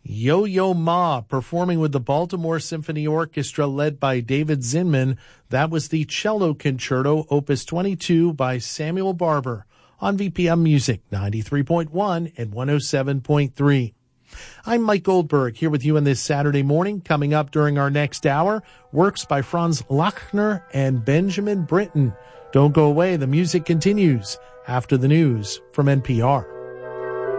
Yo-Yo Ma performing with the Baltimore Symphony Orchestra led by David Zinman. That was the Cello Concerto, Opus 22 by Samuel Barber on VPM Music 93.1 and 107.3. I'm Mike Goldberg here with you on this Saturday morning. Coming up during our next hour, works by Franz Lachner and Benjamin Britten. Don't go away. The music continues after the news from NPR.